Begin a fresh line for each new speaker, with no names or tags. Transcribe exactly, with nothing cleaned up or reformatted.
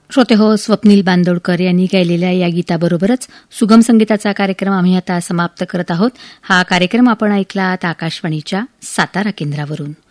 श्रोते हो, स्वप्नील बांदोडकर यांनी गायलेल्या या गीताबरोबरच सुगम संगीताचा कार्यक्रम आम्ही आता समाप्त करत आहोत. हा कार्यक्रम आपण ऐकला आकाशवाणीच्या सातारा केंद्रावरून.